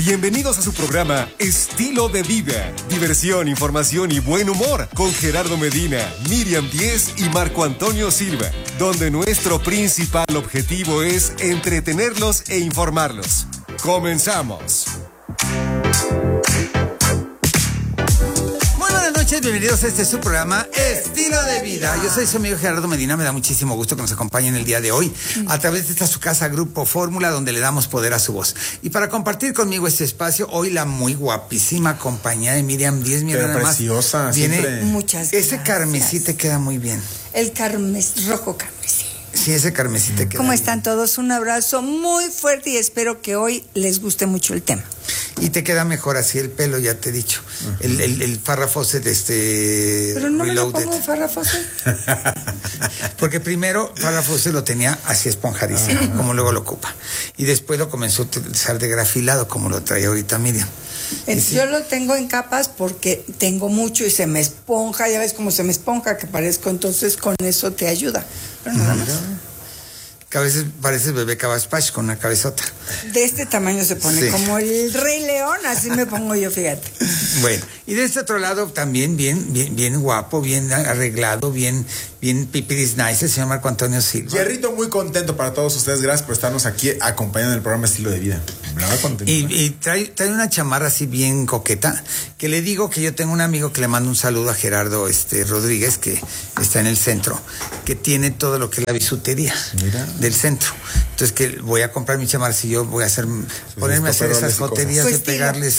Bienvenidos a su programa Estilo de Vida. Diversión, información y buen humor con Gerardo Medina, Miriam Díez y Marco Antonio Silva, donde nuestro principal objetivo es entretenerlos e informarlos. ¡Comenzamos! Bienvenidos a su programa Estilo de Vida. Yo soy su amigo Gerardo Medina. Me da muchísimo gusto que nos acompañen el día de hoy a través de esta su casa Grupo Fórmula, donde le damos poder a su voz. Y para compartir conmigo este espacio, hoy la muy guapísima compañía de Miriam Díez. Pero preciosa, viene, siempre. Muchas gracias. Ese carmesí te queda muy bien. El carmesí, rojo carmesí. Sí, ese carmesí te queda ¿Cómo bien. están todos? Un abrazo muy fuerte y espero que hoy les guste mucho el tema. Y te queda mejor así el pelo, ya te he dicho. El Farrah Fawcett Pero no Reloaded. me lo pongo Farrah Fawcett. Porque primero Farrah Fawcett lo tenía así esponjadísimo, como luego lo ocupa. Y después lo comenzó a utilizar de grafilado, como lo trae ahorita Miriam. Sí. Yo lo tengo en capas porque tengo mucho y se me esponja. Ya ves cómo se me esponja, que parezco. Entonces con eso te ayuda. Pero nada más. Que a veces pareces bebé Cabaspach con una cabezota. De este tamaño se pone, sí. Como el Rey León, así me pongo yo, fíjate. Bueno, y de este otro lado también bien guapo, bien arreglado, bien pipiris nice, el señor Marco Antonio Silva. Hierrito, muy contento para todos ustedes. Gracias por estarnos aquí acompañando en el programa Estilo de Vida. Y trae una chamarra así bien coqueta, que le digo que yo tengo un amigo que le mando un saludo a Gerardo Rodríguez, que está en el centro, que tiene todo lo que es la bisutería. Mira. Del centro. Entonces que voy a comprar mi chamarra, si yo voy a ponerme a hacer esas joterías de pegarles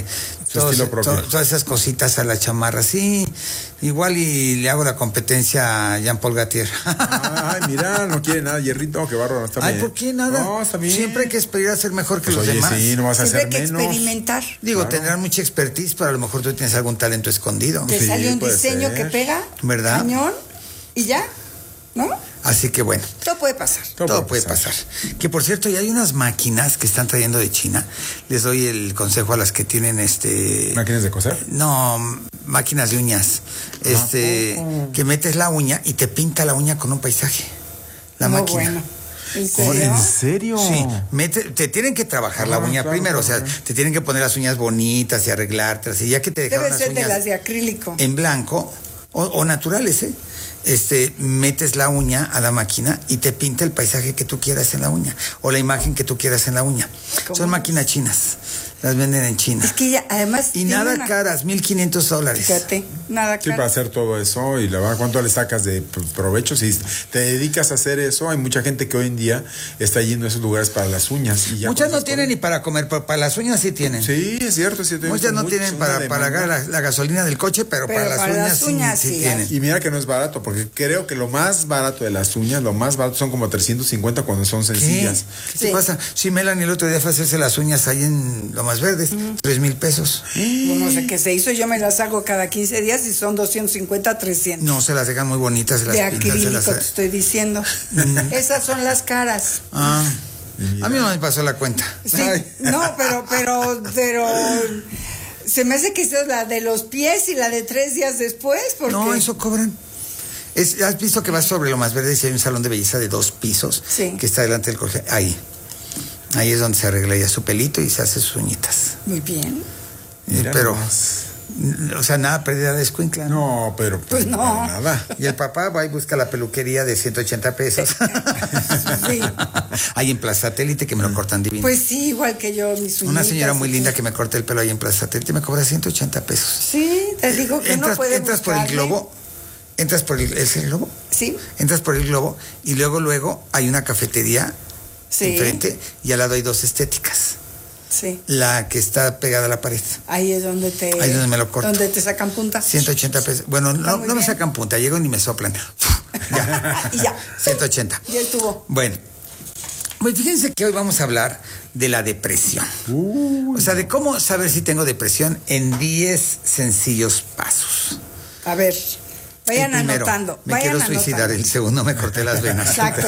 todas esas cositas a la chamarra. Sí, igual y le hago la competencia a Jean-Paul Gaultier. Ay, mira, no quiere nada, Hierrito, qué bárbaro, está bien. Ay, ¿por qué nada? No, está bien. Siempre hay que esperar a ser mejor que los oye, demás. Sí, no vas a hacer menos. Siempre hay que experimentar. Digo, claro. Tendrán mucha expertise, pero a lo mejor tú tienes algún talento escondido. Te salió un diseño que pega, ¿verdad? Cañón, y ya, ¿no? Así que bueno. Todo puede pasar. Todo puede pasar. Que por cierto, ya hay unas máquinas que están trayendo de China. Les doy el consejo a las que tienen ¿Máquinas de coser? No, máquinas de uñas. Que metes la uña y te pinta la uña con un paisaje. La máquina. Bueno. ¿En serio? ¿En serio? Sí, te tienen que trabajar la uña primero, o sea, te tienen que poner las uñas bonitas y arreglártelas, y ya que te dejaron Debe ser las uñas de las de acrílico. En blanco, o naturales, metes la uña a la máquina y te pinta el paisaje que tú quieras en la uña, o la imagen que tú quieras en la uña. Son máquinas chinas. Las venden en China. Es que ya, además... Y nada caras, $1,500. Fíjate, nada caras. Sí, para hacer todo eso, y la verdad, ¿cuánto le sacas de provecho? Si te dedicas a hacer eso, hay mucha gente que hoy en día está yendo a esos lugares para las uñas. Y ya muchas no tienen ni para comer, pero para las uñas sí tienen. Sí, es cierto. Sí, muchas no tienen para pagar la gasolina del coche, pero para las uñas sí tienen. Y mira que no es barato, porque creo que lo más barato de las uñas, lo más barato son como 350 cuando son sencillas. ¿Qué pasa? Sí, Melanie el otro día fue a hacerse las uñas ahí en Lomas Verdes, $3,000. No sé qué se hizo, yo me las hago cada 15 días y son 250, 300. No, se las dejan muy bonitas, se las de pintan. Acrílico, te estoy diciendo. Esas son las caras. A mí no me pasó la cuenta. Sí, no, pero se me hace que esa es la de los pies y la de 3 días después, porque... No, eso cobran. ¿Has visto que vas sobre Lomas Verdes y hay un salón de belleza de 2 pisos? Sí. Que está delante del colegio. Ahí es donde se arregla ya su pelito y se hace sus uñitas. Muy bien. Pero, o sea, nada pérdida de escuincla. No, pero pues no. Nada. Y el papá va y busca la peluquería de $180. Sí. Ahí en Plaza Satélite, que me lo cortan divino. Pues sí, igual que yo, mis uñitas. Una señora muy linda que me corta el pelo ahí en Plaza Satélite me cobra $180. Sí, te digo que no puede entras por el globo. ¿Es el globo? Sí. Entras por el globo y luego hay una cafetería enfrente y al lado hay 2 estéticas. Sí. La que está pegada a la pared. Ahí es donde me lo corto. Donde te sacan punta. $180. Bueno, no me sacan punta, llego ni me soplan. Ya. Y ya. 180. Ya estuvo. Bueno. Pues fíjense que hoy vamos a hablar de la depresión. O sea, de cómo saber si tengo depresión en 10 sencillos pasos. A ver. Vayan primero, anotando. Me quiero suicidar. El segundo, me corté las venas. Exacto.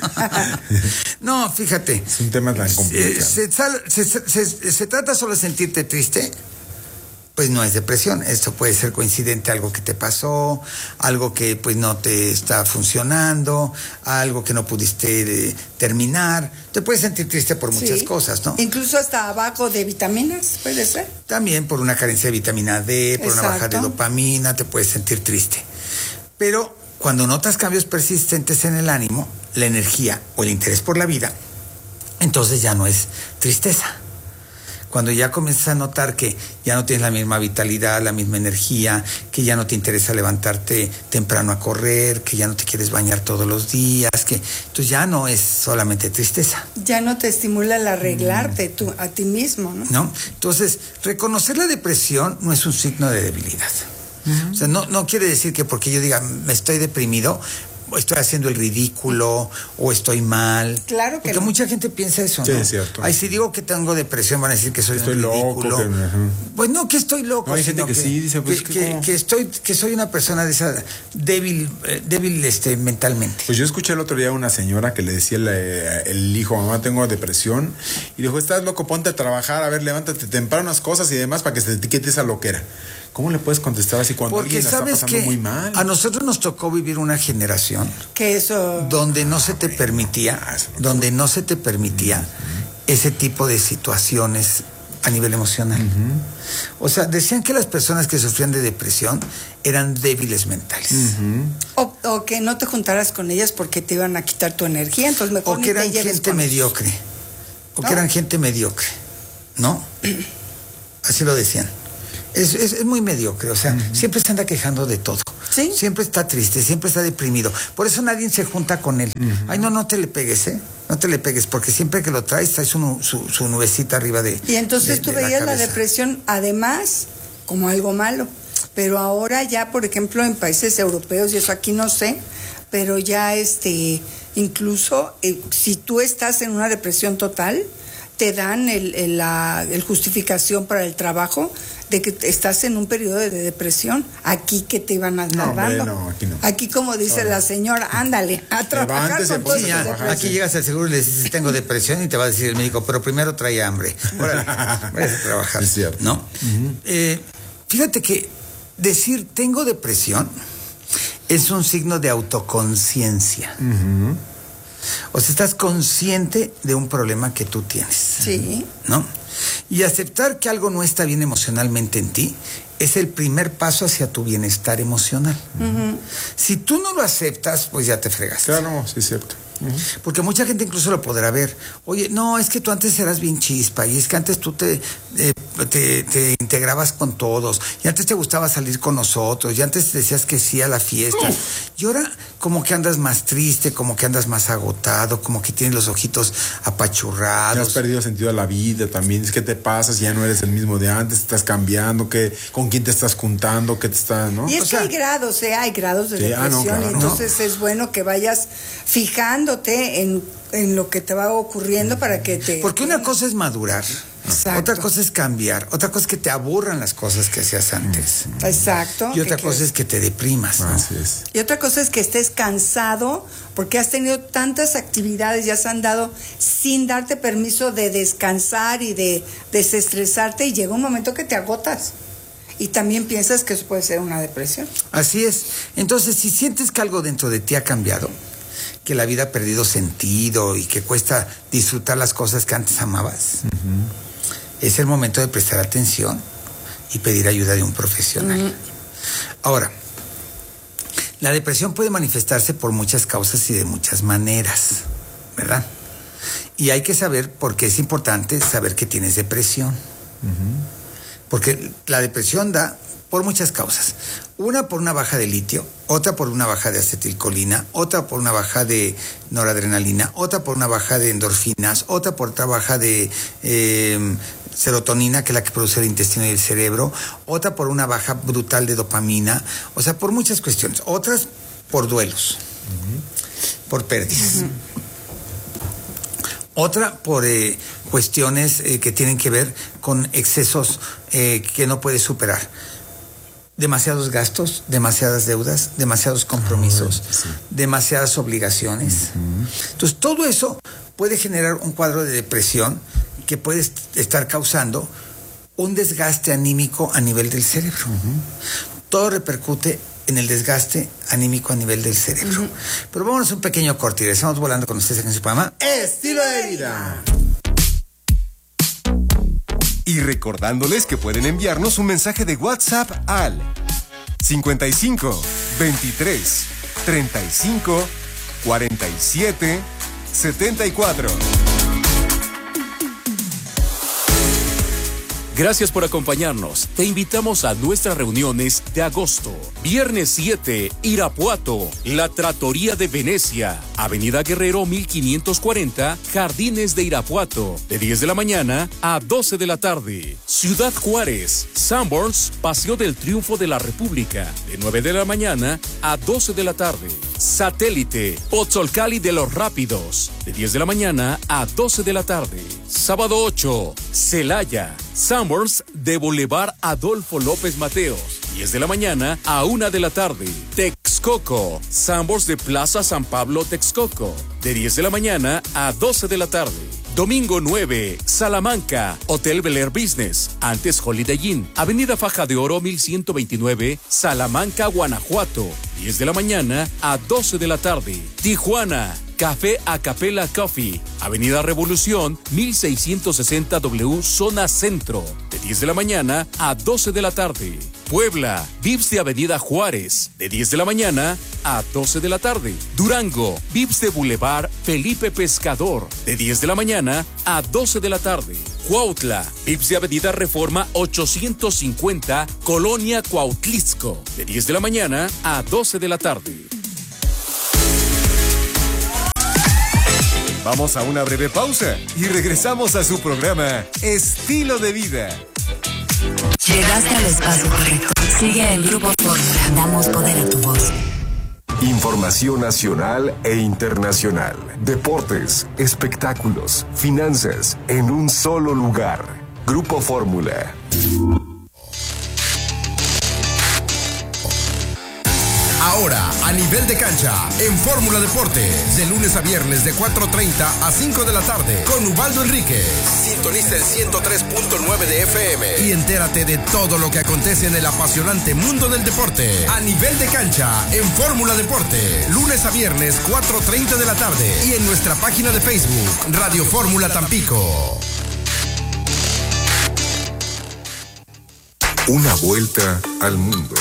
No, fíjate. Es un tema tan complicado. Se trata solo de sentirte triste, pues no es depresión. Esto puede ser coincidente a algo que te pasó, algo que pues no te está funcionando, algo que no pudiste terminar. Te puedes sentir triste por muchas cosas, ¿no? Incluso hasta abajo de vitaminas, puede ser. También por una carencia de vitamina D, por una baja de dopamina, te puedes sentir triste. Pero cuando notas cambios persistentes en el ánimo, la energía o el interés por la vida, entonces ya no es tristeza. Cuando ya comienzas a notar que ya no tienes la misma vitalidad, la misma energía, que ya no te interesa levantarte temprano a correr, que ya no te quieres bañar todos los días, que entonces ya no es solamente tristeza. Ya no te estimula el arreglarte tú, a ti mismo, ¿no? ¿No? Entonces, reconocer la depresión no es un signo de debilidad. O sea, no quiere decir que porque yo diga, me estoy deprimido, estoy haciendo el ridículo o estoy mal. Claro que porque mucha gente piensa eso, sí, ¿no? Es cierto. Ay, si digo que tengo depresión van a decir que soy estoy un ridículo. Loco, pues no, que estoy loco. No, hay gente que sí dice pues que soy una persona de esa débil mentalmente. Pues yo escuché el otro día a una señora que le decía el hijo, mamá, tengo depresión, y dijo, estás loco, ponte a trabajar, a ver, levántate temprano unas cosas y demás para que se te quite esa loquera. ¿Cómo le puedes contestar así cuando porque alguien la está pasando muy mal? A nosotros nos tocó vivir una generación que eso donde no se te permitía, ese tipo de situaciones a nivel emocional. O sea, decían que las personas que sufrían de depresión eran débiles mentales. O que no te juntaras con ellas porque te iban a quitar tu energía, entonces mejor o que eran gente mediocre. O que eran gente mediocre, ¿no? Así lo decían. Es muy mediocre, o sea, siempre se anda quejando de todo. ¿Sí? Siempre está triste, siempre está deprimido. Por eso nadie se junta con él. Ay, no te le pegues, ¿eh? No te le pegues, porque siempre que lo traes su nubecita arriba de. Y entonces tú veías la depresión, además, como algo malo. Pero ahora ya, por ejemplo, en países europeos, y eso aquí no sé, pero ya incluso si tú estás en una depresión total, te dan el justificación para el trabajo de que estás en un periodo de depresión. Aquí que te iban a estar dando. No, aquí no. Aquí, como dice la señora, ándale a trabajar con todo. Aquí llegas al seguro y le dices, tengo depresión, y te va a decir el médico, pero primero trae hambre. Órale, vayas a trabajar. Es cierto. ¿No? Fíjate que decir tengo depresión es un signo de autoconciencia. O sea, estás consciente de un problema que tú tienes. Sí. ¿No? Y aceptar que algo no está bien emocionalmente en ti es el primer paso hacia tu bienestar emocional. Si tú no lo aceptas, pues ya te fregaste. Claro, sí es cierto. Porque mucha gente incluso lo podrá ver. Oye, no, es que tú antes eras bien chispa, y es que antes tú te integrabas con todos, y antes te gustaba salir con nosotros, y antes decías que sí a la fiesta. Y ahora como que andas más triste, como que andas más agotado, como que tienes los ojitos apachurrados. Ya has perdido sentido a la vida también. Es que te pasas, ya no eres el mismo de antes, estás cambiando, con quién te estás juntando, qué te está, ¿no? Y es que hay grados de depresión, claro, y entonces es bueno que vayas fijándote en lo que te va ocurriendo para que te... Porque una cosa es madurar. Exacto. Otra cosa es cambiar. Otra cosa es que te aburran las cosas que hacías antes. Exacto. Y otra cosa es que te deprimas, ¿no? Así es. Y otra cosa es que estés cansado porque has tenido tantas actividades, ya se han dado sin darte permiso de descansar y de desestresarte, y llega un momento que te agotas. Y también piensas que eso puede ser una depresión. Así es. Entonces, si sientes que algo dentro de ti ha cambiado, que la vida ha perdido sentido y que cuesta disfrutar las cosas que antes amabas, es el momento de prestar atención y pedir ayuda de un profesional. Ahora, la depresión puede manifestarse por muchas causas y de muchas maneras, ¿verdad? Y hay que saber por qué es importante saber que tienes depresión. Porque la depresión da por muchas causas. Una por una baja de litio, otra por una baja de acetilcolina, otra por una baja de noradrenalina, otra por una baja de endorfinas, otra por otra baja de serotonina, que es la que produce el intestino y el cerebro, otra por una baja brutal de dopamina, o sea, por muchas cuestiones. Otras por duelos, por pérdidas. Otra por cuestiones que tienen que ver con excesos que no puedes superar. Demasiados gastos, demasiadas deudas, demasiados compromisos, demasiadas obligaciones. Entonces, todo eso puede generar un cuadro de depresión que puede estar causando un desgaste anímico a nivel del cerebro. Todo repercute en el desgaste anímico a nivel del cerebro. Pero vámonos a un pequeño corte y regresamos volando con ustedes en su programa Estilo de Vida. Y recordándoles que pueden enviarnos un mensaje de WhatsApp al 55 23 35 47 74. Gracias por acompañarnos. Te invitamos a nuestras reuniones de agosto. Viernes 7, Irapuato, La Trattoria de Venecia, Avenida Guerrero 1540, Jardines de Irapuato, de 10 de la mañana a 12 de la tarde. Ciudad Juárez, Sanborns, Paseo del Triunfo de la República, de 9 de la mañana a 12 de la tarde. Satélite, Pozzolcali de los Rápidos, de 10 de la mañana a 12 de la tarde. Sábado 8, Celaya, Sanborns de Boulevard Adolfo López Mateos, 10 de la mañana a 1 de la tarde. Texcoco, Sanborns de Plaza San Pablo Texcoco, de 10 de la mañana a 12 de la tarde. Domingo 9, Salamanca, Hotel Bel Air Business, antes Holiday Inn, Avenida Faja de Oro 1129, Salamanca, Guanajuato, 10 de la mañana a 12 de la tarde. Tijuana, Café Acapella Coffee, Avenida Revolución 1660 W, Zona Centro, de 10 de la mañana a 12 de la tarde. Puebla, Vips de Avenida Juárez, de 10 de la mañana a 12 de la tarde. Durango, Vips de Boulevard Felipe Pescador, de 10 de la mañana a 12 de la tarde. Cuautla, Vips de Avenida Reforma 850, Colonia Cuautlisco, de 10 de la mañana a 12 de la tarde. Vamos a una breve pausa y regresamos a su programa Estilo de Vida. Llegaste al espacio correcto. Sigue el Grupo Fórmula. Damos poder a tu voz. Información nacional e internacional. Deportes, espectáculos, finanzas, en un solo lugar. Grupo Fórmula. Ahora, a nivel de cancha, en Fórmula Deportes, de lunes a viernes de 4:30 a 5 de la tarde, con Ubaldo Enríquez. Sintoniza el 103.9 de FM y entérate de todo lo que acontece en el apasionante mundo del deporte. A nivel de cancha, en Fórmula Deportes, lunes a viernes 4:30 de la tarde y en nuestra página de Facebook, Radio Fórmula Tampico. Una vuelta al mundo.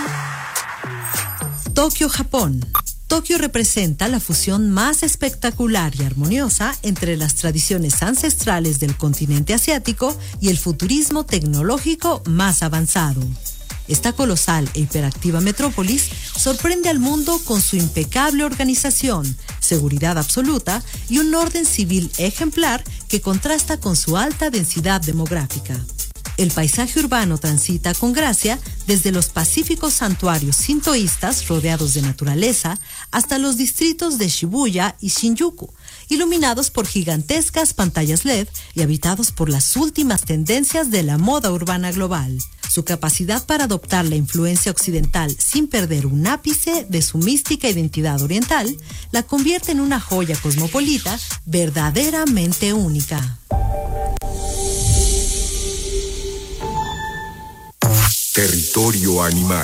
Tokio, Japón. Tokio representa la fusión más espectacular y armoniosa entre las tradiciones ancestrales del continente asiático y el futurismo tecnológico más avanzado. Esta colosal e hiperactiva metrópolis sorprende al mundo con su impecable organización, seguridad absoluta y un orden civil ejemplar que contrasta con su alta densidad demográfica. El paisaje urbano transita con gracia desde los pacíficos santuarios sintoístas rodeados de naturaleza hasta los distritos de Shibuya y Shinjuku, iluminados por gigantescas pantallas LED y habitados por las últimas tendencias de la moda urbana global. Su capacidad para adoptar la influencia occidental sin perder un ápice de su mística identidad oriental la convierte en una joya cosmopolita verdaderamente única. Territorio animal.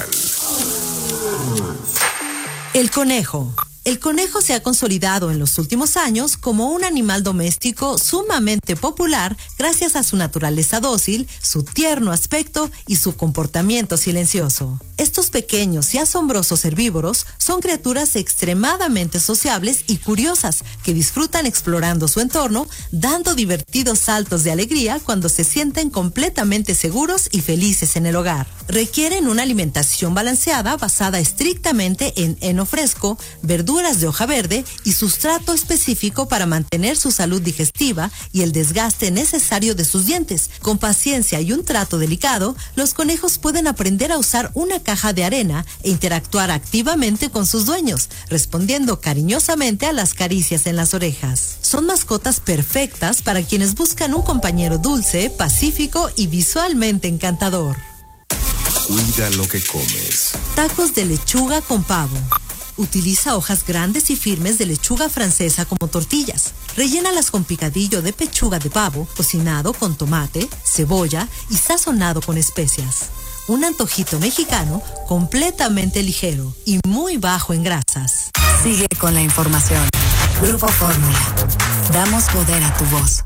El conejo. El conejo se ha consolidado en los últimos años como un animal doméstico sumamente popular gracias a su naturaleza dócil, su tierno aspecto y su comportamiento silencioso. Estos pequeños y asombrosos herbívoros son criaturas extremadamente sociables y curiosas que disfrutan explorando su entorno, dando divertidos saltos de alegría cuando se sienten completamente seguros y felices en el hogar. Requieren una alimentación balanceada basada estrictamente en heno fresco, verduras de hoja verde y sustrato específico para mantener su salud digestiva y el desgaste necesario de sus dientes. Con paciencia y un trato delicado, los conejos pueden aprender a usar una caja de arena e interactuar activamente con sus dueños, respondiendo cariñosamente a las caricias en las orejas. Son mascotas perfectas para quienes buscan un compañero dulce, pacífico y visualmente encantador. Cuida lo que comes. Tacos de lechuga con pavo. Utiliza hojas grandes y firmes de lechuga francesa como tortillas. Rellénalas con picadillo de pechuga de pavo, cocinado con tomate, cebolla y sazonado con especias. Un antojito mexicano completamente ligero y muy bajo en grasas. Sigue con la información. Grupo Fórmula. Damos poder a tu voz.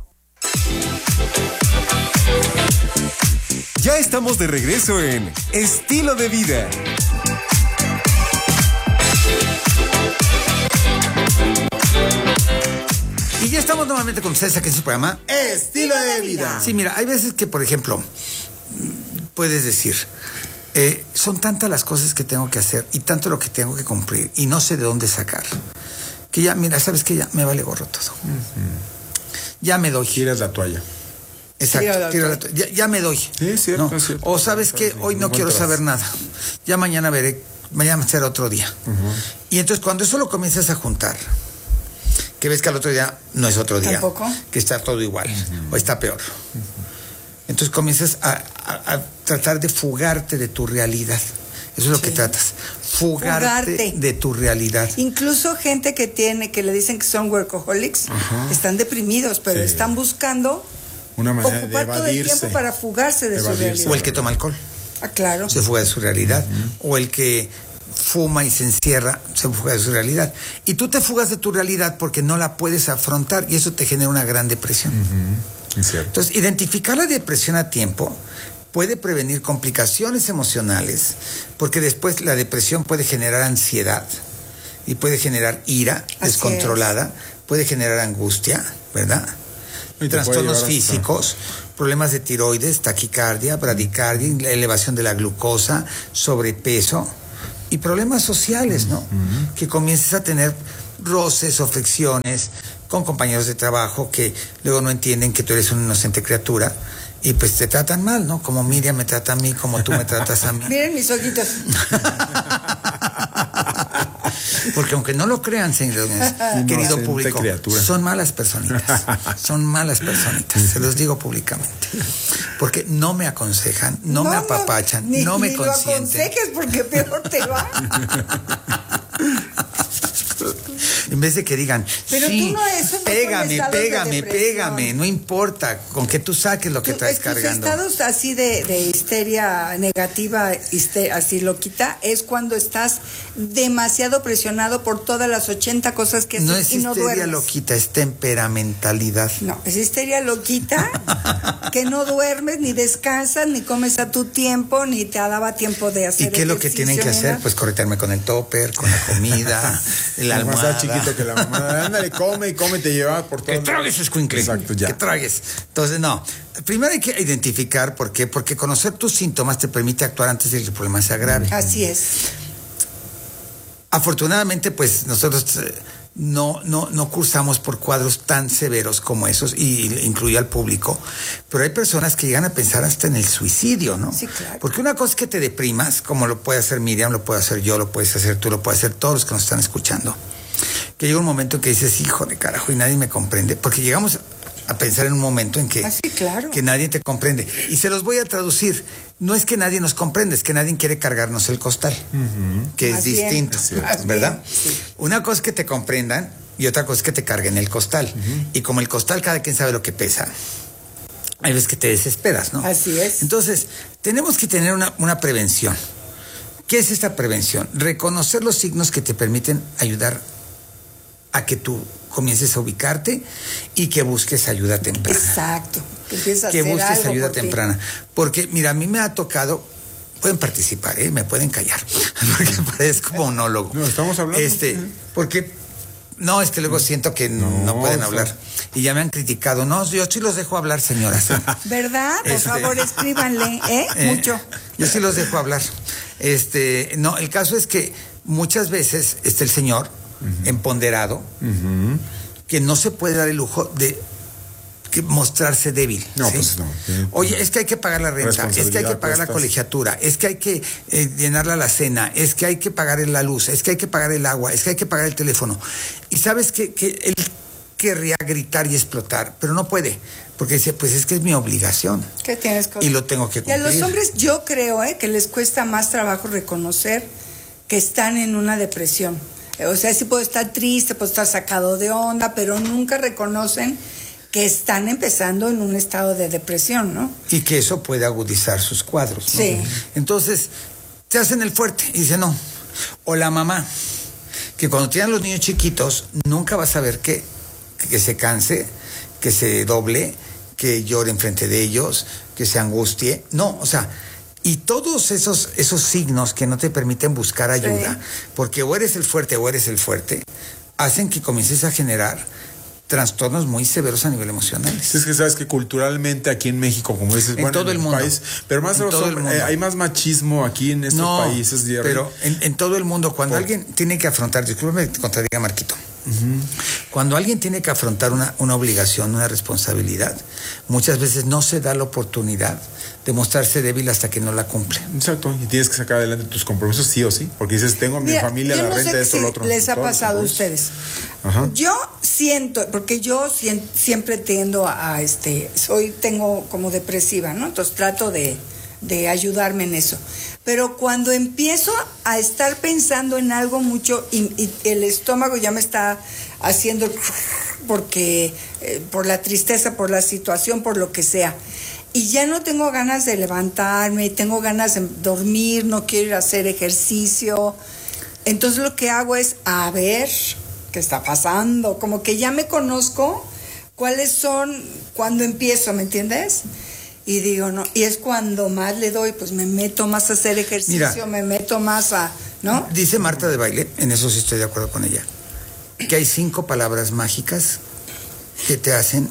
Ya estamos de regreso en Estilo de Vida. Y ya estamos nuevamente con ustedes aquí en su programa Estilo de Vida. Sí, mira, hay veces que, por ejemplo, puedes decir, son tantas las cosas que tengo que hacer y tanto lo que tengo que cumplir y no sé de dónde sacar, que ya, mira, ¿sabes qué? Ya me vale gorro todo. Ya me doy. Tiras la toalla. Exacto, tira la toalla. Ya me doy. Sí, es cierto, ¿no? es cierto. O ¿sabes qué? Hoy no quiero saber nada. Ya mañana veré, mañana será otro día. Y entonces cuando eso lo comienzas a juntar, que ves que al otro día no es otro día. ¿Tampoco? Que está todo igual, o está peor. Entonces comienzas a tratar de fugarte de tu realidad. Eso es lo que tratas. Fugarte de tu realidad. Incluso gente que le dicen que son workaholics, están deprimidos, pero están buscando una manera ocupar de todo el tiempo para fugarse de su realidad. O el que toma alcohol. Ah, claro. Se fuga de su realidad. O el que fuma y se encierra, se fuga de su realidad. Y tú te fugas de tu realidad porque no la puedes afrontar y eso te genera una gran depresión. Es cierto. Entonces, identificar la depresión a tiempo puede prevenir complicaciones emocionales, porque después la depresión puede generar ansiedad y puede generar ira descontrolada, puede generar angustia, ¿verdad? Y trastornos físicos, problemas de tiroides, taquicardia, bradicardia, elevación de la glucosa, sobrepeso y problemas sociales, ¿no? Que comiences a tener roces o fricciones con compañeros de trabajo que luego no entienden que tú eres una inocente criatura y pues te tratan mal, ¿no? Como Miriam me trata a mí, como tú me tratas a mí. Miren mis ojitos. Porque aunque no lo crean, señores, querido público, son malas personitas. Son malas personitas, se los digo públicamente. Porque no me aconsejan, no me apapachan, no me consienten. Ni lo aconsejes porque peor te va. En vez de que digan, pero sí, tú no, eso no pégame, no importa, con que tú saques lo que traes cargando. Estados así de histeria negativa, así loquita, es cuando estás demasiado presionado por todas las 80 cosas que haces y no duermes. No es histeria loquita, es temperamentalidad. No, es histeria loquita, que no duermes, ni descansas, ni comes a tu tiempo, ni te daba tiempo de hacer. ¿Y qué es lo que tienen que hacer? Pues corretearme con el topper, con la comida, la almohada. Más chiquito que la mamá. Ándale, come, te lleva por todo. Que tragues, escuincle. Exacto, ya. Que tragues. Entonces, no. Primero hay que identificar por qué. Porque conocer tus síntomas te permite actuar antes de que el problema se agrave. Así es. Afortunadamente, pues nosotros no cursamos por cuadros tan severos como esos, y incluye al público, pero hay personas que llegan a pensar hasta en el suicidio, ¿no? Sí, claro. Porque una cosa es que te deprimas, como lo puede hacer Miriam, lo puedo hacer yo, lo puedes hacer tú, lo pueden hacer todos los que nos están escuchando, que llega un momento en que dices, hijo de carajo, y nadie me comprende, porque llegamos a pensar en un momento en que, claro, que nadie te comprende. Y se los voy a traducir. No es que nadie nos comprende, es que nadie quiere cargarnos el costal, que es distinto, ¿verdad? Sí. Una cosa es que te comprendan y otra cosa es que te carguen el costal. Y como el costal cada quien sabe lo que pesa, hay veces que te desesperas, ¿no? Así es. Entonces, tenemos que tener una prevención. ¿Qué es esta prevención? Reconocer los signos que te permiten ayudar a que tú comiences a ubicarte y que busques ayuda temprana. Exacto. Que busques ayuda temprana. Porque, mira, a mí me ha tocado, pueden participar, me pueden callar, porque parezco monólogo. No, estamos hablando. Porque, no, es que luego siento que no pueden hablar. Y ya me han criticado. No, yo sí los dejo hablar, señoras. ¿Verdad? Por favor, escríbanle, mucho. Yo sí los dejo hablar. No, el caso es que muchas veces el señor empoderado, que no se puede dar el lujo de mostrarse débil. No, ¿sí? pues no. Oye, es que hay que pagar la renta, es que hay que pagar la colegiatura, es que hay que llenar la alacena, es que hay que pagar la luz, es que hay que pagar el agua, es que hay que pagar el teléfono. Y sabes que él querría gritar y explotar, pero no puede, porque dice, pues es que es mi obligación. ¿Qué tienes que hacer? Y lo tengo que cumplir. Y a los hombres yo creo que les cuesta más trabajo reconocer que están en una depresión. O sea, sí puedo estar triste, puedo estar sacado de onda, pero nunca reconocen que están empezando en un estado de depresión, ¿no? Y que eso puede agudizar sus cuadros, ¿no? Sí. Entonces, te hacen el fuerte y dicen no. O la mamá, que cuando tienen los niños chiquitos, nunca vas a ver que se canse, que se doble, que llore enfrente de ellos, que se angustie. No, o sea, y todos esos signos que no te permiten buscar ayuda, porque o eres el fuerte, hacen que comiences a generar trastornos muy severos a nivel emocional. Es que sabes que culturalmente aquí en México, como dices, en todo el mundo, país, pero más hay más machismo aquí en estos países. Pero en todo el mundo, cuando alguien tiene que afrontar, discúlpame que te contradiga, Marquito, cuando alguien tiene que afrontar una obligación, una responsabilidad, muchas veces no se da la oportunidad de mostrarse débil hasta que no la cumple. Exacto, y tienes que sacar adelante tus compromisos sí o sí, porque dices, tengo a mi familia, la renta, esto, lo otro. ¿Les ha pasado a ustedes? Ajá. Yo siento, porque yo siempre tiendo tengo como depresiva, ¿no? Entonces trato de ayudarme en eso. Pero cuando empiezo a estar pensando en algo mucho y el estómago ya me está haciendo porque por la tristeza, por la situación, por lo que sea, y ya no tengo ganas de levantarme, tengo ganas de dormir, no quiero ir a hacer ejercicio, entonces lo que hago es a ver qué está pasando, como que ya me conozco cuáles son cuando empiezo, ¿me entiendes? Y digo, no, y es cuando más le doy, pues me meto más a hacer ejercicio. Mira, me meto más a, ¿no? Dice Marta de Baile, en eso sí estoy de acuerdo con ella, que hay 5 palabras mágicas que te hacen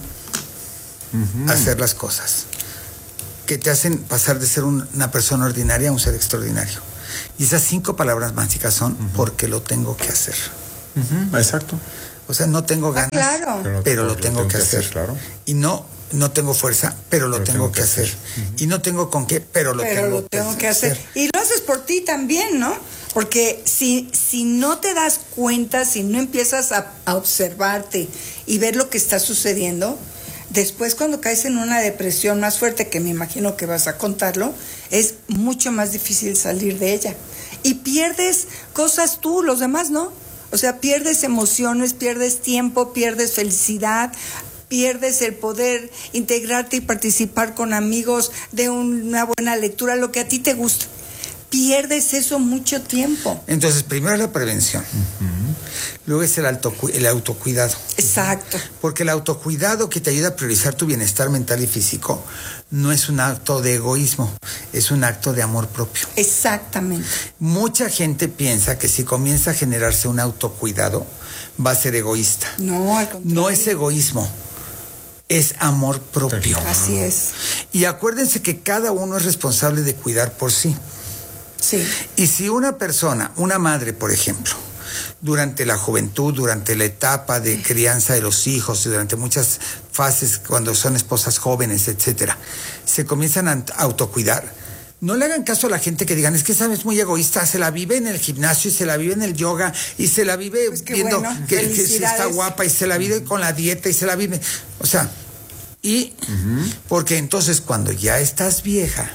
hacer las cosas, que te hacen pasar de ser una persona ordinaria a un ser extraordinario. Y esas 5 palabras mágicas son porque lo tengo que hacer. Exacto. O sea, no tengo ganas, claro, pero lo tengo que hacer. Claro. Y no tengo fuerza, pero lo tengo que hacer. Y no tengo con qué, pero lo tengo que hacer. Y lo haces por ti también, ¿no? Porque si no te das cuenta, si no empiezas a observarte y ver lo que está sucediendo, después cuando caes en una depresión más fuerte, que me imagino que vas a contarlo, es mucho más difícil salir de ella. Y pierdes cosas tú, los demás no. O sea, pierdes emociones, pierdes tiempo, pierdes felicidad, pierdes el poder integrarte y participar con amigos de una buena lectura, lo que a ti te gusta. Pierdes eso mucho tiempo. Entonces, primero es la prevención. Luego es el autocuidado. Exacto. Porque el autocuidado que te ayuda a priorizar tu bienestar mental y físico no es un acto de egoísmo, es un acto de amor propio. Exactamente. Mucha gente piensa que si comienza a generarse un autocuidado, va a ser egoísta. No, al contrario. No es egoísmo, es amor propio. Así es. Y acuérdense que cada uno es responsable de cuidar por sí. Sí. Y si una persona, una madre, por ejemplo, durante la juventud, durante la etapa de crianza de los hijos y durante muchas fases cuando son esposas jóvenes, etcétera, se comienzan a autocuidar, no le hagan caso a la gente que digan, es que esa es muy egoísta, se la vive en el gimnasio y se la vive en el yoga y se la vive pues viendo que si está guapa y se la vive con la dieta y se la vive, o sea, y porque entonces cuando ya estás vieja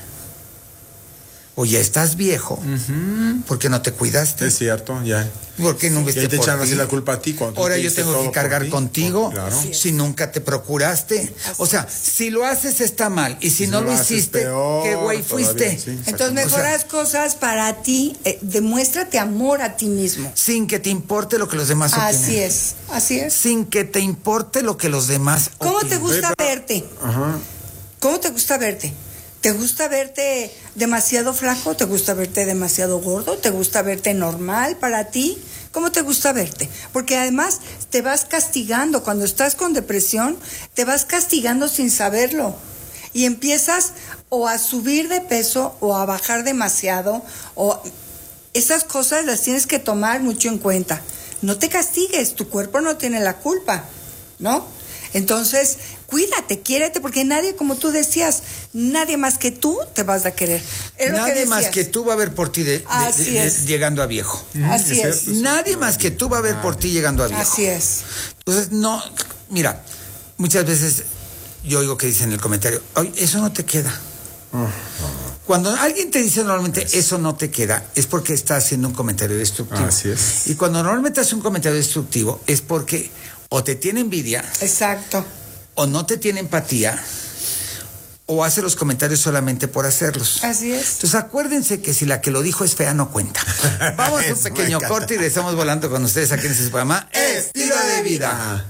o ya estás viejo, ¿por qué no te cuidaste? Es cierto, ya. ¿Por qué no viste ya te por echan ti? así la culpa a ti. Ahora yo tengo que cargar contigo, claro. Si nunca te procuraste. O sea, si lo haces está mal, y si no lo hiciste, peor, ¿qué güey fuiste? Sí, entonces mejoras cosas para ti, demuéstrate amor a ti mismo. Sin que te importe lo que los demás opinen. Así es. Sin que te importe lo que los demás opinen. ¿Cómo te gusta verte? Ajá. ¿Cómo te gusta verte? ¿Te gusta verte demasiado flaco? ¿Te gusta verte demasiado gordo? ¿Te gusta verte normal para ti? ¿Cómo te gusta verte? Porque además te vas castigando. Cuando estás con depresión, te vas castigando sin saberlo. Y empiezas o a subir de peso o a bajar demasiado. O esas cosas las tienes que tomar mucho en cuenta. No te castigues, tu cuerpo no tiene la culpa, ¿no? Entonces, cuídate, quiérete, porque nadie, como tú decías, nadie más que tú te vas a querer. Nadie más que tú va a ver por ti llegando a viejo. Así es. Nadie más que tú va a ver por ti llegando a viejo. Así es. Entonces, no, mira, muchas veces yo oigo que dicen en el comentario, oye, eso no te queda. Cuando alguien te dice normalmente eso no te queda, es porque está haciendo un comentario destructivo. Así es. Y cuando normalmente hace un comentario destructivo es porque o te tiene envidia. Exacto. O no te tiene empatía. O hace los comentarios solamente por hacerlos. Así es. Entonces acuérdense que si la que lo dijo es fea, no cuenta. Vamos a un pequeño corte y regresamos volando con ustedes aquí en este programa Estilo de Vida.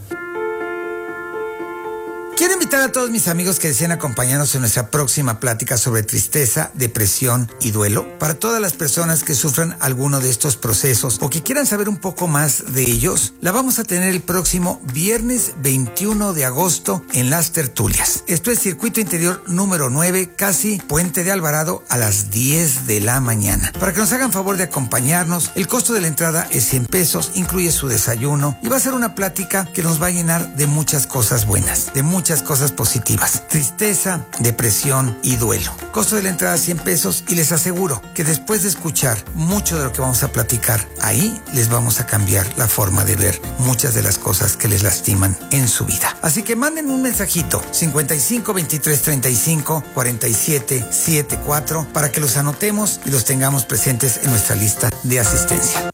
Quiero invitar a todos mis amigos que deseen acompañarnos en nuestra próxima plática sobre tristeza, depresión y duelo. Para todas las personas que sufran alguno de estos procesos o que quieran saber un poco más de ellos, la vamos a tener el próximo viernes 21 de agosto en Las Tertulias. Esto es Circuito Interior número 9, casi Puente de Alvarado, a las 10 de la mañana. Para que nos hagan favor de acompañarnos, el costo de la entrada es 100 pesos, incluye su desayuno y va a ser una plática que nos va a llenar de muchas cosas buenas, de muchas cosas positivas. Tristeza, depresión y duelo. Costo de la entrada 100 pesos y les aseguro que después de escuchar mucho de lo que vamos a platicar, ahí les vamos a cambiar la forma de ver muchas de las cosas que les lastiman en su vida. Así que manden un mensajito 55 23 35 47 74 para que los anotemos y los tengamos presentes en nuestra lista de asistencia.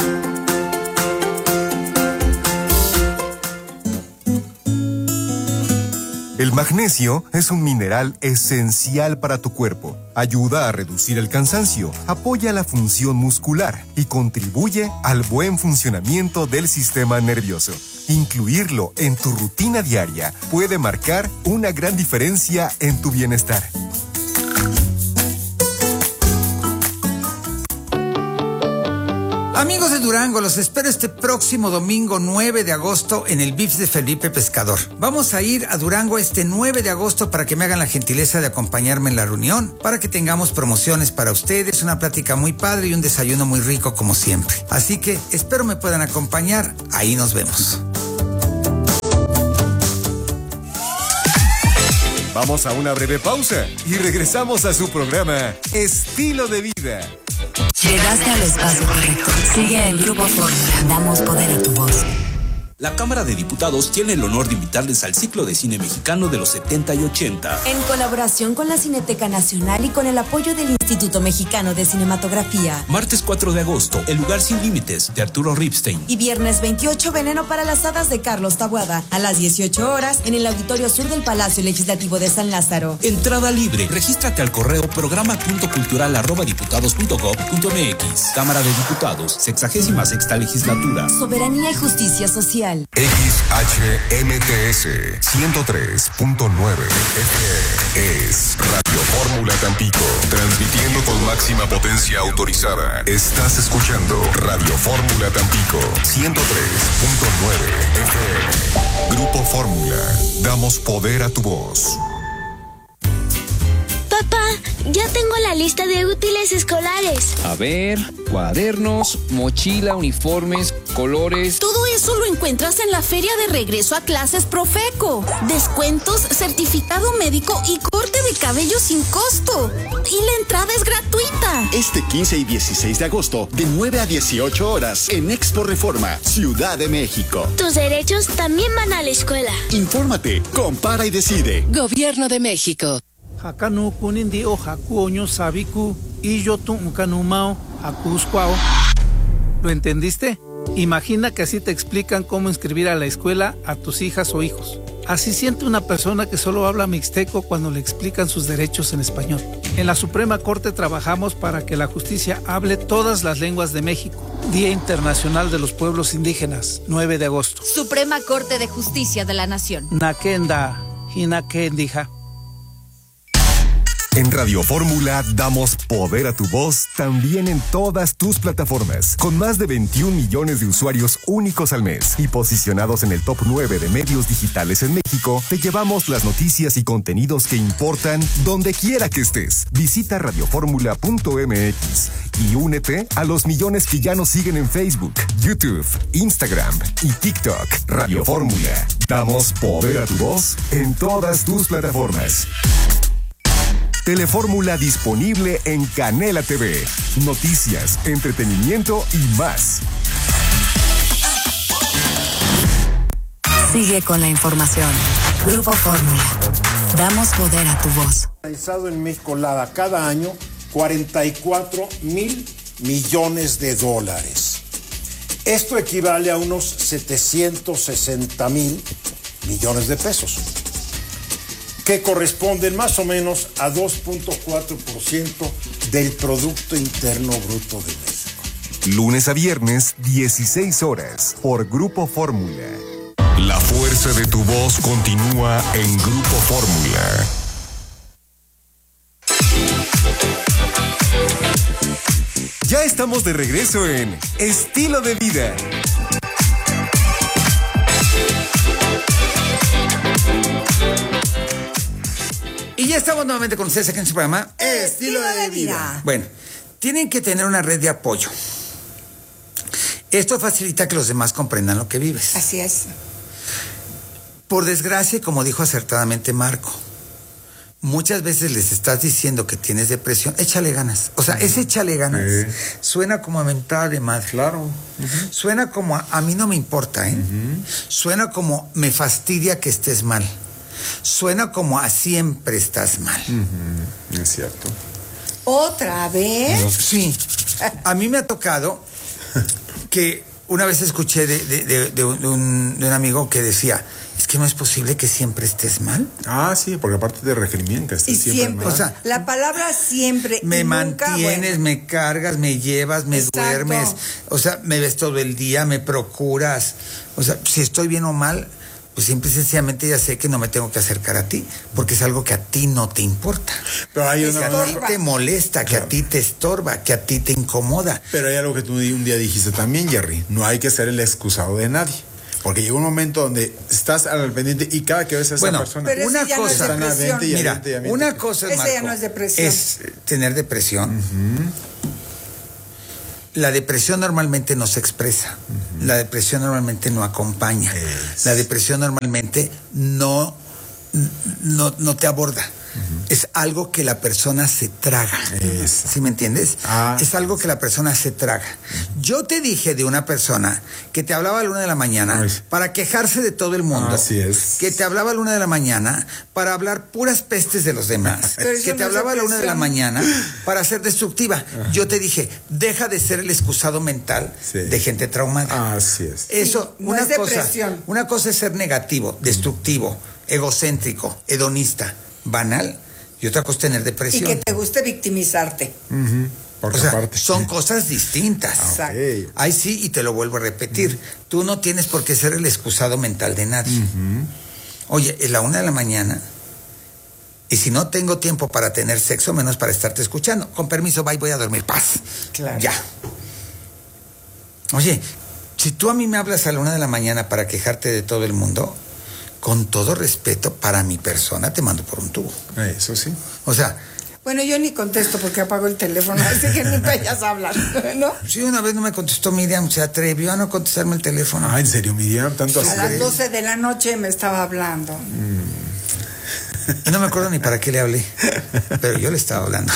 El magnesio es un mineral esencial para tu cuerpo. Ayuda a reducir el cansancio, apoya la función muscular y contribuye al buen funcionamiento del sistema nervioso. Incluirlo en tu rutina diaria puede marcar una gran diferencia en tu bienestar. Amigos de Durango, los espero este próximo domingo 9 de agosto en el VIPS de Felipe Pescador. Vamos a ir a Durango este 9 de agosto para que me hagan la gentileza de acompañarme en la reunión, para que tengamos promociones para ustedes, una plática muy padre y un desayuno muy rico como siempre. Así que espero me puedan acompañar, ahí nos vemos. Vamos a una breve pausa y regresamos a su programa Estilo de Vida. Llegaste al espacio correcto. Sigue el Grupo Fórmula. Damos poder a tu voz. La Cámara de Diputados tiene el honor de invitarles al ciclo de cine mexicano de los 70 y 80. En colaboración con la Cineteca Nacional y con el apoyo del Instituto Mexicano de Cinematografía. Martes 4 de agosto, El lugar sin límites, de Arturo Ripstein. Y viernes 28, Veneno para las hadas, de Carlos Taboada. A las 18 horas, en el Auditorio Sur del Palacio Legislativo de San Lázaro. Entrada libre. Regístrate al correo programa.cultural@diputados.gov.mx. Cámara de Diputados, 66ª Legislatura. Soberanía y justicia social. XHMTS 103.9 FM es Radio Fórmula Tampico, transmitiendo con máxima potencia autorizada. Estás escuchando Radio Fórmula Tampico 103.9 FM. Grupo Fórmula, damos poder a tu voz. Papá, ya tengo la lista de útiles escolares. A ver, cuadernos, mochila, uniformes, colores. Todo eso lo encuentras en la Feria de Regreso a Clases Profeco. Descuentos, certificado médico y corte de cabello sin costo. Y la entrada es gratuita. Este 15 y 16 de agosto, de 9 a 18 horas, en Expo Reforma, Ciudad de México. Tus derechos también van a la escuela. Infórmate, compara y decide. Gobierno de México. Hakanu kunindi o hakuoño sabiku y yo tu kanumao hakuscuao. ¿Lo entendiste? Imagina que así te explican cómo inscribir a la escuela a tus hijas o hijos. Así siente una persona que solo habla mixteco cuando le explican sus derechos en español. En la Suprema Corte trabajamos para que la justicia hable todas las lenguas de México. Día Internacional de los Pueblos Indígenas, 9 de agosto. Suprema Corte de Justicia de la Nación. Nakenda, Hinakendija. En Radio Fórmula damos poder a tu voz también en todas tus plataformas, con más de 21 millones de usuarios únicos al mes y posicionados en el top 9 de medios digitales en México. Te llevamos las noticias y contenidos que importan donde quiera que estés. Visita radioformula.mx y únete a los millones que ya nos siguen en Facebook, YouTube, Instagram y TikTok. Radio Fórmula, damos poder a tu voz en todas tus plataformas. Telefórmula disponible en Canela TV. Noticias, entretenimiento y más. Sigue con la información. Grupo Fórmula. Damos poder a tu voz. En México Lada cada año 44,000 millones de dólares. Esto equivale a unos 760,000 millones de pesos, que corresponden más o menos a 2.4% del Producto Interno Bruto de México. Lunes a viernes, 16 horas, por Grupo Fórmula. La fuerza de tu voz continúa en Grupo Fórmula. Ya estamos de regreso en Estilo de Vida. Y ya estamos nuevamente con ustedes aquí en su programa Estilo de Vida. Bueno, tienen que tener una red de apoyo. Esto facilita que los demás comprendan lo que vives. Así es. Por desgracia, como dijo acertadamente Marco, muchas veces les estás diciendo que tienes depresión, échale ganas. O sea, ese échale ganas suena como a mentada de madre. Claro. Suena como a mí no me importa, ¿eh? Suena como me fastidia que estés mal. Suena como a siempre estás mal. Es cierto. ¿Otra vez? Sí. A mí me ha tocado que una vez escuché de un amigo que decía, es que no es posible que siempre estés mal. Ah, sí, porque aparte te recriminan que estés siempre mal. O sea, la palabra siempre. Me nunca, mantienes, me cargas, me llevas, me duermes. O sea, me ves todo el día, me procuras. O sea, si estoy bien o mal, pues simple y sencillamente ya sé que no me tengo que acercar a ti, porque es algo que a ti no te importa. Pero hay que a ti te molesta, que a ti te estorba, que a ti te incomoda. Pero hay algo que tú un día dijiste también, Jerry. No hay que ser el excusado de nadie. Porque llega un momento donde estás al pendiente y cada que ves a esa persona. Pero una ya cosa, no es depresión. Mira, una cosa es, Marco, ya no es depresión. Es tener depresión. La depresión normalmente no se expresa. La depresión normalmente no acompaña. La depresión normalmente no te aborda. Es algo que la persona se traga. ¿Sí me entiendes? Es algo que la persona se traga. Yo te dije de una persona que te hablaba a la 1 de la mañana para quejarse de todo el mundo. Así es. Que te hablaba a la 1 de la mañana para hablar puras pestes de los demás. Que te hablaba a la 1 de la mañana para ser destructiva. Yo te dije, deja de ser el excusado mental de gente traumada. Así es. Eso, no es depresión. Una cosa es ser negativo, destructivo, egocéntrico, hedonista, banal, y otra cosa es tener depresión. Y que te guste victimizarte. O sea, son cosas distintas. Ahí sí, y te lo vuelvo a repetir. Tú no tienes por qué ser el excusado mental de nadie. Oye, es la 1 de la mañana, y si no tengo tiempo para tener sexo, menos para estarte escuchando. Con permiso, bye, voy a dormir. Paz. Claro. Ya. Oye, si tú a mí me hablas a la 1 de la mañana para quejarte de todo el mundo, con todo respeto, para mi persona te mando por un tubo. Eso sí. O sea... Bueno, yo ni contesto porque apago el teléfono, así que ni vayas a hablar, ¿no? Sí, una vez no me contestó Miriam, se atrevió a no contestarme el teléfono. Ah, ¿en serio, Miriam? ¿Tanto así? A las 12 de la noche me estaba hablando. Y no me acuerdo ni para qué le hablé, pero yo le estaba hablando.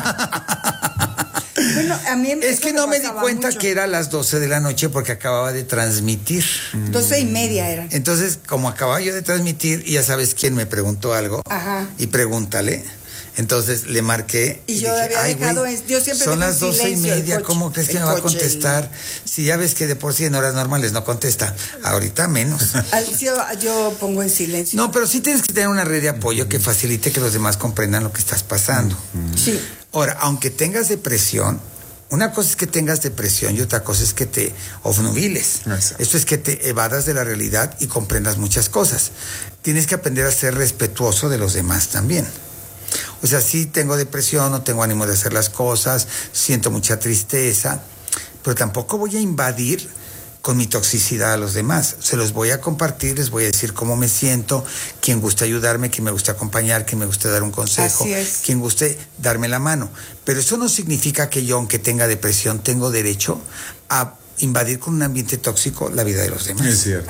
Bueno, a mí es que no me di cuenta mucho. Que era las 12 de la noche porque acababa de transmitir. 12:30 eran. Entonces, como acababa yo de transmitir, y ya sabes quién me preguntó algo, y pregúntale. Entonces le marqué. Y yo dije, había dejado, yo siempre son las dejo en 12:30, ¿cómo crees que me va a contestar? Si ya ves que de por sí en horas normales no contesta, ahorita menos. Yo pongo en silencio. No, pero sí tienes que tener una red de apoyo que facilite que los demás comprendan lo que estás pasando. Sí. Ahora, aunque tengas depresión, una cosa es que tengas depresión y otra cosa es que te obnubiles. Esto es que te evadas de la realidad y comprendas muchas cosas. Tienes que aprender a ser respetuoso de los demás también. O sea, sí tengo depresión, no tengo ánimo de hacer las cosas, siento mucha tristeza, pero tampoco voy a invadir con mi toxicidad a los demás. Se los voy a compartir, les voy a decir cómo me siento, quien guste ayudarme, quien me guste acompañar, quien me guste dar un consejo, quien guste darme la mano. Pero eso no significa que yo, aunque tenga depresión, tengo derecho a invadir con un ambiente tóxico la vida de los demás. Es cierto.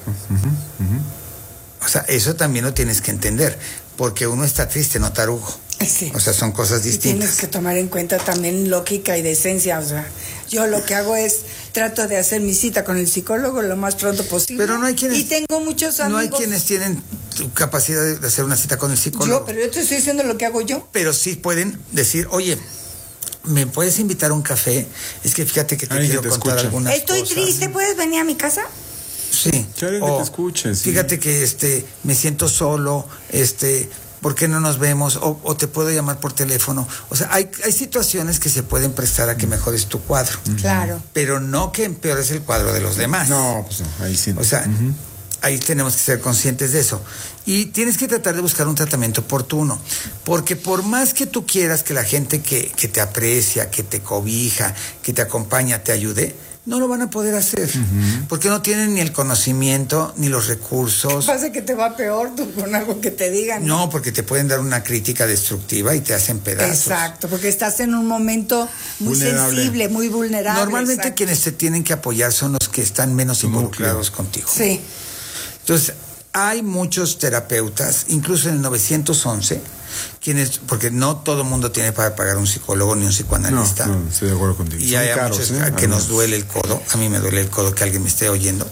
O sea, eso también lo tienes que entender, porque uno está triste, no tarugo. Sí. O sea, son cosas distintas. Y tienes que tomar en cuenta también lógica y decencia. O sea, yo lo que hago es trato de hacer mi cita con el psicólogo lo más pronto posible. Pero no hay quienes... Y tengo muchos amigos... No hay quienes tienen tu capacidad de hacer una cita con el psicólogo. Pero yo te estoy diciendo lo que hago yo. Pero sí pueden decir, oye, ¿me puedes invitar a un café? Es que fíjate que te quiero contar algunas cosas. Estoy triste, ¿puedes venir a mi casa? Sí. O, te escuches, sí. Fíjate que me siento solo, ¿por qué no nos vemos? O te puedo llamar por teléfono. O sea, hay situaciones que se pueden prestar a que mejores tu cuadro. Claro. Pero no que empeores el cuadro de los demás. No, pues no, ahí sí. O sea, ahí tenemos que ser conscientes de eso. Y tienes que tratar de buscar un tratamiento oportuno. Porque por más que tú quieras que la gente que te aprecia, que te cobija, que te acompaña, te ayude, no lo van a poder hacer, porque no tienen ni el conocimiento ni los recursos. ¿Qué pasa, que te va peor tú con algo que te digan? No, porque te pueden dar una crítica destructiva y te hacen pedazos. Exacto, porque estás en un momento muy sensible, muy vulnerable. Normalmente quienes te tienen que apoyar son los que están menos involucrados contigo. Sí. Entonces, hay muchos terapeutas, incluso en el 911, porque no todo el mundo tiene para pagar un psicólogo ni un psicoanalista. No, estoy de acuerdo contigo. Y hay muchos que nos duele el codo. A mí me duele el codo que alguien me esté oyendo.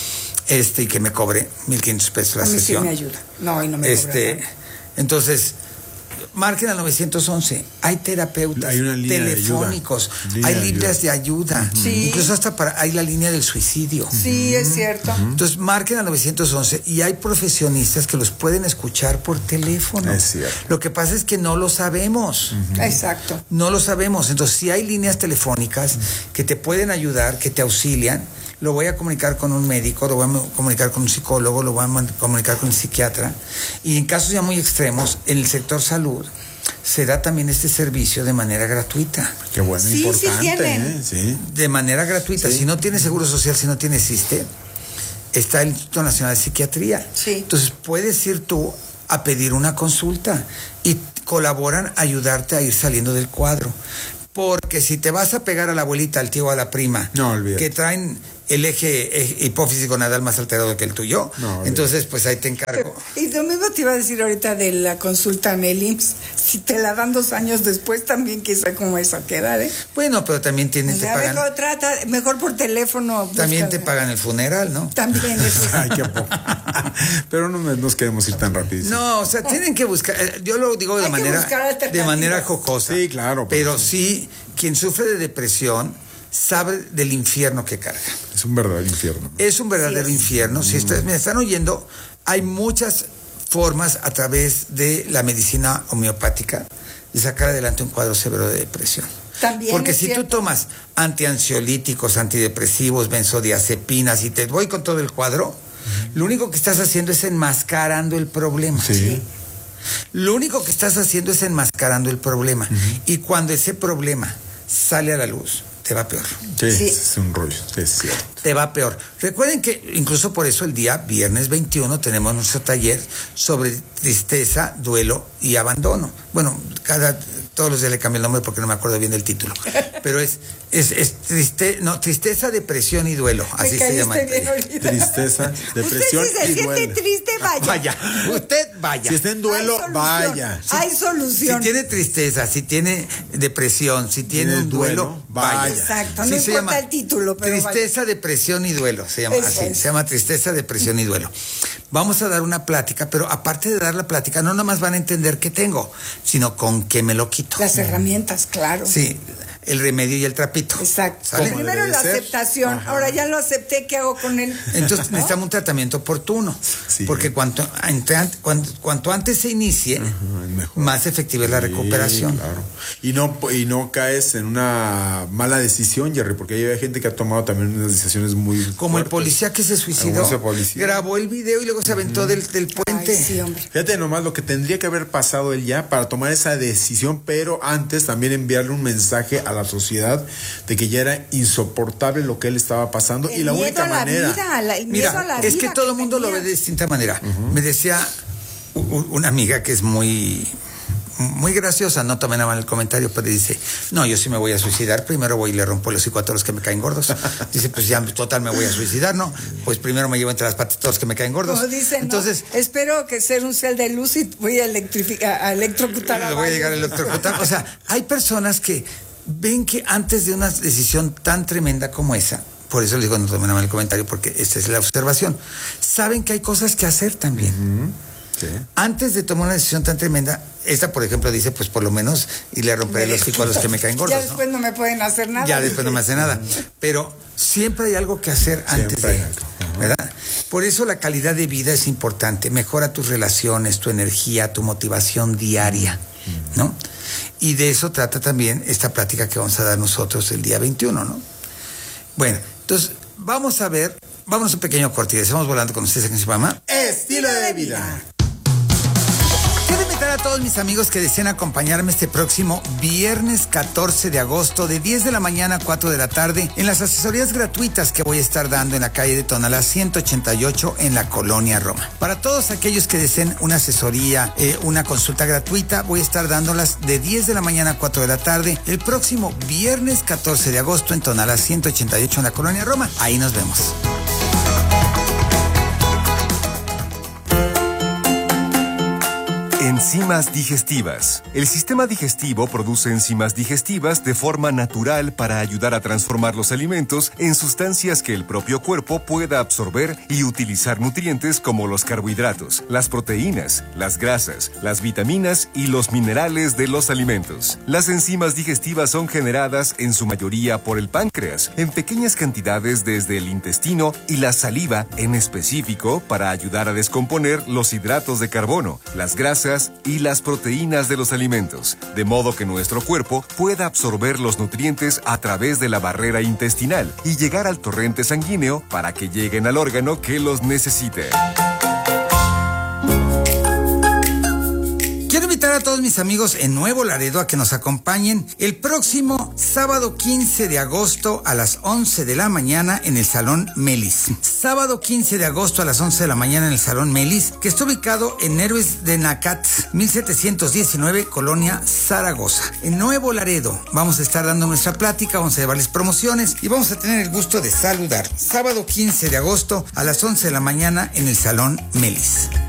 Y que me cobre 1,500 pesos la sesión. A mí sí me ayuda. No, y no me cobra nada. Entonces, marquen al 911. Hay terapeutas, hay una línea telefónicos, hay líneas de ayuda. Sí. Incluso hasta hay la línea del suicidio. Sí, es cierto. Entonces, marquen al 911 y hay profesionistas que los pueden escuchar por teléfono. Es cierto. Lo que pasa es que no lo sabemos. Exacto. No lo sabemos. Entonces, si hay líneas telefónicas que te pueden ayudar, que te auxilian, lo voy a comunicar con un médico, lo voy a comunicar con un psicólogo, lo voy a comunicar con un psiquiatra. Y en casos ya muy extremos, en el sector salud, se da también este servicio de manera gratuita. Qué bueno, sí, importante. Sí tienen. Sí. De manera gratuita. Sí. Si no tienes seguro social, si no tienes ISSSTE, está el Instituto Nacional de Psiquiatría. Sí. Entonces puedes ir tú a pedir una consulta y colaboran a ayudarte a ir saliendo del cuadro. Porque si te vas a pegar a la abuelita, al tío o a la prima, que traen el eje hipófisis gonadal más alterado que el tuyo, entonces pues ahí te encargo. Y lo mismo te iba a decir ahorita de la consulta en el IMSS, si te la dan 2 años después también quizá como eso queda, Bueno, pero también te pagan. Mejor por teléfono. También te pagan el funeral, ¿no? También eso. Ay, qué poco. Pero no nos queremos ir tan rápido. No, o sea, tienen que buscar, yo lo digo de manera jocosa. Sí, claro. Pero sí, quien sufre de depresión sabe del infierno que carga. Es un verdadero infierno. Es un verdadero infierno. Si ustedes me están oyendo, hay muchas formas a través de la medicina homeopática de sacar adelante un cuadro severo de depresión. También. Porque si tú tomas antiansiolíticos, antidepresivos, benzodiazepinas y te voy con todo el cuadro, lo único que estás haciendo es enmascarando el problema. Sí. Lo único que estás haciendo es enmascarando el problema. Y cuando ese problema sale a la luz, te va peor. Sí. Es un rollo, es cierto. Te va peor. Recuerden que incluso por eso el día viernes 21 tenemos nuestro taller sobre tristeza, duelo y abandono. Bueno, todos los días le cambio el nombre porque no me acuerdo bien del título. Pero es tristeza, depresión y duelo. Así se llama. Tristeza, depresión y duelo. Usted si se siente triste, vaya. Usted vaya. Si está en duelo, vaya. Hay solución. Si tiene tristeza, si tiene depresión, si tiene un duelo, vaya. Exacto, no importa el título, pero tristeza, depresión y duelo, se llama así. Se llama tristeza, depresión y duelo. Vamos a dar una plática, pero aparte de dar la plática, no nada más van a entender qué tengo, sino con qué me lo quito. Las herramientas, claro. Sí, el remedio y el trapito. Exacto. Primero la aceptación. Ajá. Ahora ya lo acepté, ¿qué hago con él? Entonces necesitamos un tratamiento oportuno. Sí. Porque cuanto antes se inicie, más efectiva es la recuperación. Claro. Y no caes en una mala decisión, Jerry, porque hay gente que ha tomado también unas decisiones muy como fuertes. El policía que se suicidó. Grabó el video y luego se aventó del puente. Ay, sí, hombre. Fíjate nomás lo que tendría que haber pasado él ya para tomar esa decisión, pero antes también enviarle un mensaje a la sociedad de que ya era insoportable lo que él estaba pasando y la única manera. Mira, es que todo el mundo lo ve de distinta manera. Me decía una amiga que es muy graciosa, no tomen a mal el comentario, pero dice, no, yo sí me voy a suicidar, primero voy y le rompo el hocico a todos los que me caen gordos. Dice, pues ya total me voy a suicidar, ¿no? Pues primero me llevo entre las patas todos los que me caen gordos. Como dicen, entonces, no, espero que sea un cel de luz y voy a electrocutar a voy a llegar a electrocutar. O sea, hay personas que ven que antes de una decisión tan tremenda como esa, por eso les digo, no tomen a mal el comentario, porque esa es la observación, saben que hay cosas que hacer también. Sí. Antes de tomar una decisión tan tremenda, esta, por ejemplo, dice, pues por lo menos, y le romperé los hocico a los que me caen gordos. Ya después no me pueden hacer nada. Ya después no me hace nada. Pero siempre hay algo que hacer antes de, ¿verdad? Por eso la calidad de vida es importante. Mejora tus relaciones, tu energía, tu motivación diaria, ¿no? Y de eso trata también esta plática que vamos a dar nosotros el día 21, ¿no? Bueno, entonces, vamos a un pequeño corte y estamos volando con ustedes aquí en su programa Estilo de Vida. Quiero invitar a todos mis amigos que deseen acompañarme este próximo viernes 14 de agosto de 10 de la mañana a 4 de la tarde en las asesorías gratuitas que voy a estar dando en la calle de Tonalá 188 en la Colonia Roma. Para todos aquellos que deseen una asesoría, una consulta gratuita, voy a estar dándolas de 10 de la mañana a 4 de la tarde el próximo viernes 14 de agosto en Tonalá 188 en la Colonia Roma. Ahí nos vemos. Enzimas digestivas. El sistema digestivo produce enzimas digestivas de forma natural para ayudar a transformar los alimentos en sustancias que el propio cuerpo pueda absorber y utilizar nutrientes como los carbohidratos, las proteínas, las grasas, las vitaminas y los minerales de los alimentos. Las enzimas digestivas son generadas en su mayoría por el páncreas, en pequeñas cantidades desde el intestino y la saliva en específico para ayudar a descomponer los hidratos de carbono, las grasas y las proteínas de los alimentos, de modo que nuestro cuerpo pueda absorber los nutrientes a través de la barrera intestinal y llegar al torrente sanguíneo para que lleguen al órgano que los necesite. Quiero invitar a todos mis amigos en Nuevo Laredo a que nos acompañen el próximo sábado 15 de agosto a las 11 de la mañana en el Salón Melis. Sábado 15 de agosto a las 11 de la mañana en el Salón Melis, que está ubicado en Héroes de Nacat, 1719, Colonia Zaragoza. En Nuevo Laredo vamos a estar dando nuestra plática, vamos a llevarles promociones y vamos a tener el gusto de saludar. Sábado 15 de agosto a las 11 de la mañana en el Salón Melis.